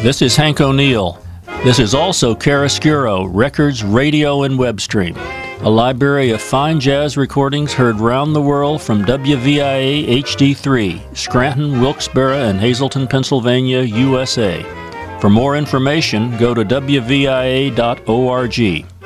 This is Hank O'Neill. This is also Chiaroscuro, Records, Radio, and Web Stream, a library of fine jazz recordings heard round the world from WVIA HD3, Scranton, Wilkes-Barre, and Hazleton, Pennsylvania, USA. For more information, go to WVIA.org.